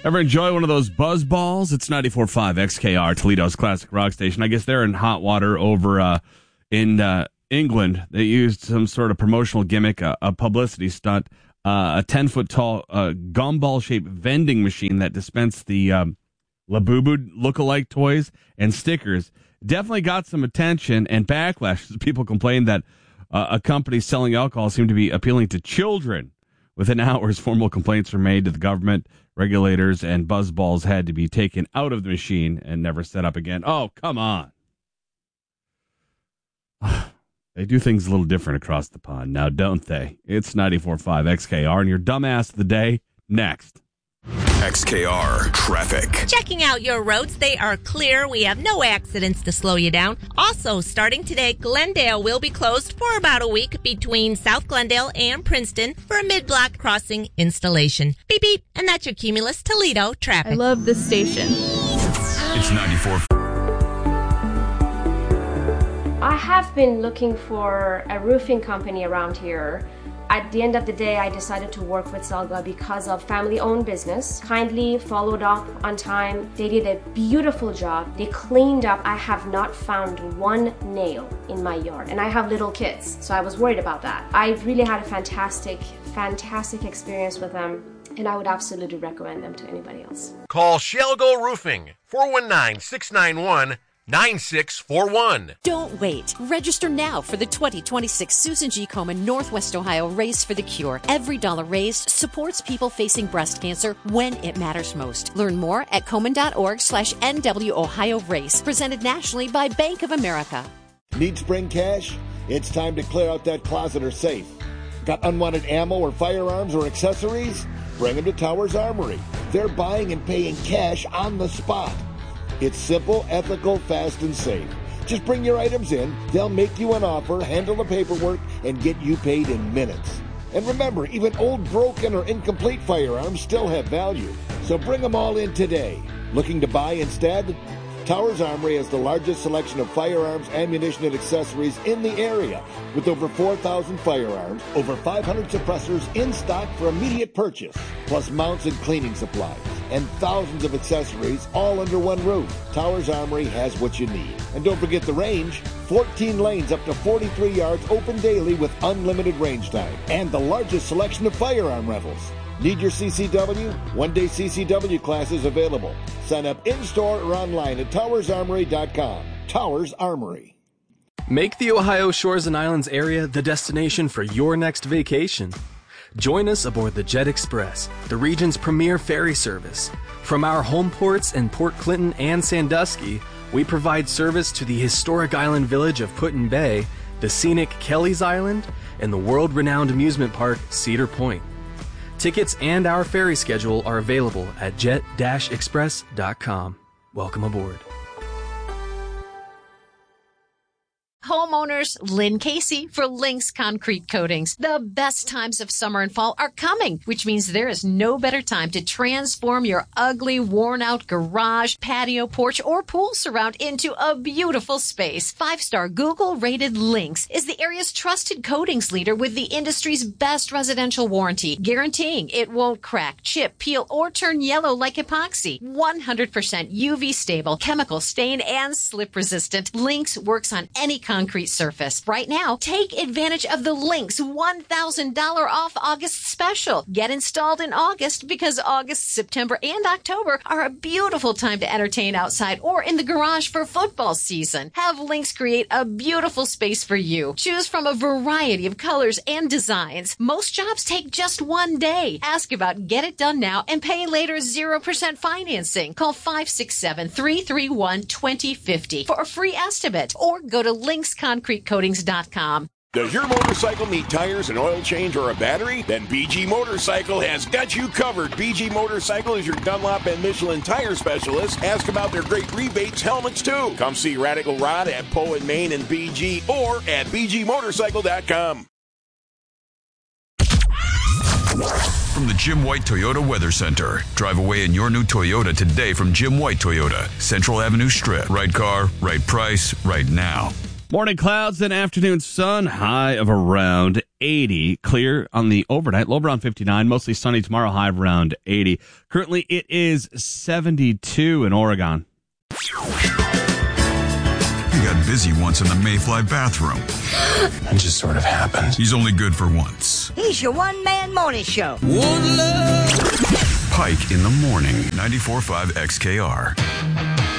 Ever enjoy one of those buzz balls? It's 94.5 XKR, Toledo's classic rock station. I guess they're in hot water over in England. They used some sort of promotional gimmick, a publicity stunt, a 10-foot tall gumball-shaped vending machine that dispensed the Labubu look-alike toys and stickers. Definitely got some attention and backlash. People complained that a company selling alcohol seemed to be appealing to children. Within hours, formal complaints were made to the government, regulators, and buzzballs had to be taken out of the machine and never set up again. Oh, come on. They do things a little different across the pond now, don't they? It's 94.5 XKR, and your dumbass of the day, next. XKR Traffic. Checking out your roads. They are clear. We have no accidents to slow you down. Also, starting today, Glendale will be closed for about a week between South Glendale and Princeton for a mid-block crossing installation. Beep, beep. And that's your Cumulus Toledo traffic. I love this station. It's 94. I have been looking for a roofing company around here. At the end of the day, I decided to work with Selga because of family-owned business. Kindly followed up on time. They did a beautiful job. They cleaned up. I have not found one nail in my yard. And I have little kids, so I was worried about that. I really had a fantastic experience with them, and I would absolutely recommend them to anybody else. Call Shelgo Roofing, 419-691-9641. Don't wait. Register now for the 2026 Susan G. Komen Northwest Ohio Race for the Cure. Every dollar raised supports people facing breast cancer when it matters most. Learn more at komen.org/NW Ohio Race. Presented nationally by Bank of America. Need spring cash? It's time to clear out that closet or safe. Got unwanted ammo or firearms or accessories? Bring them to Towers Armory. They're buying and paying cash on the spot. It's simple, ethical, fast, and safe. Just bring your items in, they'll make you an offer, handle the paperwork, and get you paid in minutes. And remember, even old, broken, or incomplete firearms still have value. So bring them all in today. Looking to buy instead? Towers Armory has the largest selection of firearms, ammunition, and accessories in the area, with over 4,000 firearms, over 500 suppressors in stock for immediate purchase, plus mounts and cleaning supplies, and thousands of accessories all under one roof. Towers Armory has what you need. And don't forget the range, 14 lanes up to 43 yards open daily with unlimited range time, and the largest selection of firearm rentals. Need your CCW? One-day CCW classes available. Sign up in-store or online at towersarmory.com. Towers Armory. Make the Ohio Shores and Islands area the destination for your next vacation. Join us aboard the Jet Express, the region's premier ferry service. From our home ports in Port Clinton and Sandusky, we provide service to the historic island village of Put-in Bay, the scenic Kelly's Island, and the world-renowned amusement park Cedar Point. Tickets and our ferry schedule are available at jet-express.com. Welcome aboard. Homeowners, Lynn Casey for Lynx Concrete Coatings. The best times of summer and fall are coming, which means there is no better time to transform your ugly, worn-out garage, patio, porch, or pool surround into a beautiful space. 5-star Google-rated Lynx is the area's trusted coatings leader with the industry's best residential warranty, guaranteeing it won't crack, chip, peel, or turn yellow like epoxy. 100% UV stable, chemical stain, and slip resistant. Lynx works on any concrete surface. Right now, take advantage of the Lynx $1,000 off August special. Get installed in August because August, September, and October are a beautiful time to entertain outside or in the garage for football season. Have Lynx create a beautiful space for you. Choose from a variety of colors and designs. Most jobs take just one day. Ask about Get It Done Now and Pay Later 0% financing. Call 567-331-2050 for a free estimate or go to lynxconcretecoatings.com. Does your motorcycle need tires, an oil change, or a battery? Then BG Motorcycle has got you covered. BG Motorcycle is your Dunlop and Michelin tire specialist. Ask about their great rebates, helmets, too. Come see Radical Rod at Poe and Main and BG or at bgmotorcycle.com. From the Jim White Toyota Weather Center. Drive away in your new Toyota today from Jim White Toyota. Central Avenue Strip. Right car, right price, right now. Morning clouds and afternoon sun, high of around 80. Clear on the overnight, low around 59. Mostly sunny tomorrow, high of around 80. Currently, it is 72 in Oregon. He got busy once in the Mayfly bathroom. It just sort of happened. He's only good for once. He's your one-man morning show. Pike in the morning, 94.5 XKR.